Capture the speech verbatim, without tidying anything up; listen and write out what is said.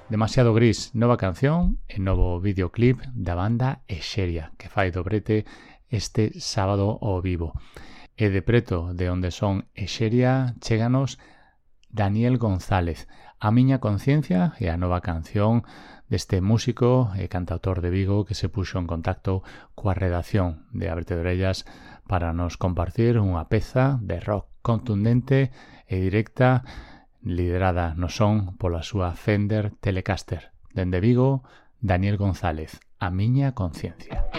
Demasiado Gris, nova canción e novo videoclip da banda Exeria, que fai dobrete este sábado ao vivo. E de preto de onde son Exeria, chéganos Daniel González, A miña conciencia e a nova canción deste músico e cantautor de Vigo que se puxo en contacto coa redacción de Ábrete de Orellas para nos compartir unha peza de rock contundente e directa liderada no son pola súa Fender Telecaster. Dende Vigo, Daniel González, A miña conciencia.